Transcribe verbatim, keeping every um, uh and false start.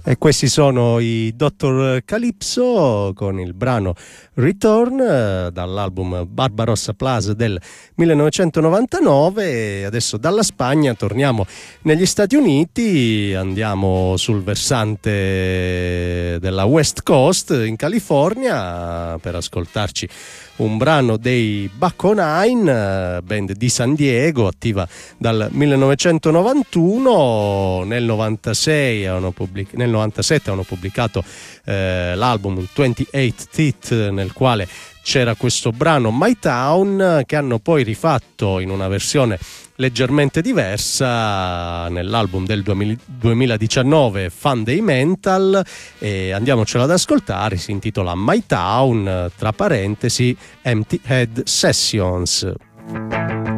E questi sono i Doctor Calypso con il brano Return eh, dall'album Barbarossa Plus del millenovecentonovantanove. E adesso dalla Spagna torniamo negli Stati Uniti, andiamo sul versante della West Coast in California per ascoltarci un brano dei Bucko Nine, band di San Diego attiva dal millenovecentonovantuno. Nel novantasei hanno pubblic- nel novantasette hanno pubblicato eh, l'album ventotto Teeth, nel quale c'era questo brano My Town, che hanno poi rifatto in una versione leggermente diversa nell'album del duemiladiciannove Fun Day Mental, e andiamocela ad ascoltare. Si intitola My Town, tra parentesi Empty Head Sessions.